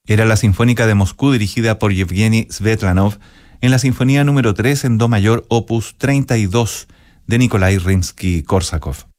Era la Sinfónica de Moscú dirigida por Yevgeny Svetlanov en la Sinfonía número 3 en Do mayor, opus 32 de Nikolai Rimsky-Korsakov.